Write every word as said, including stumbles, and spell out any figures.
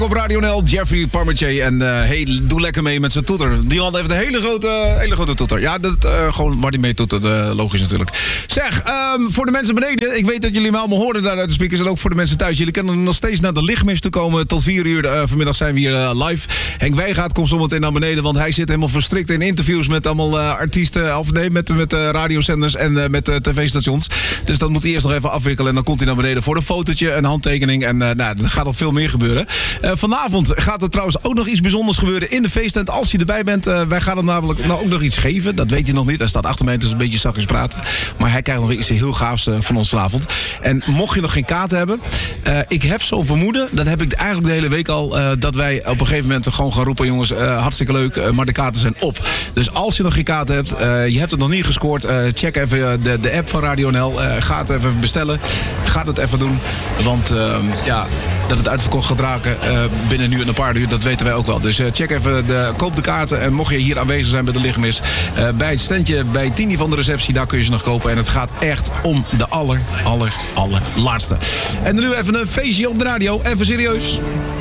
Op Radio N L, Jeffrey Parmentier. En uh, hey, doe lekker mee met zijn toeter. Die man heeft een hele grote, hele grote toeter. Ja, dat, uh, gewoon waar die mee toetert, uh, logisch natuurlijk. Zeg, um, voor de mensen beneden. Ik weet dat jullie me allemaal horen daar uit de speakers. En ook voor de mensen thuis. Jullie kunnen nog steeds naar de lichtmis toe komen. Tot vier uur uh, vanmiddag zijn we hier uh, live. Henk Wijngaard komt zometeen naar beneden. Want hij zit helemaal verstrikt in interviews met allemaal uh, artiesten. Of nee, met, met uh, radiozenders en uh, met uh, tv-stations. Dus dat moet hij eerst nog even afwikkelen. En dan komt hij naar beneden voor een fotootje, een handtekening. En uh, nou, er gaat nog veel meer gebeuren. Uh, vanavond gaat er trouwens ook nog iets bijzonders gebeuren in de feesttent. Als je erbij bent, uh, wij gaan hem namelijk nou ook nog iets geven. Dat weet hij nog niet. Hij staat achter mij, dus een beetje zachtjes praten. Maar hij krijgt nog iets heel gaafs uh, van ons vanavond. En mocht je nog geen kaart hebben, uh, ik heb zo vermoeden, dat heb ik eigenlijk de hele week al, uh, dat wij op een gegeven moment gewoon gaan roepen, jongens, uh, hartstikke leuk, uh, maar de kaarten zijn op. Dus als je nog geen kaart hebt, uh, je hebt het nog niet gescoord, uh, check even uh, de, de app van Radio N L. Uh, ga het even bestellen. Ga het even doen. Want uh, ja, dat het uitverkocht gaat raken uh, binnen nu en een paar uur, dat weten wij ook wel. Dus uh, check even, de, koop de kaarten. En mocht je hier aanwezig zijn bij de lichtmis, uh, bij het standje bij Tini van de receptie, daar kun je ze nog kopen. En het gaat echt om de aller, aller, aller laatste. En nu even een feestje op de radio. Even serieus.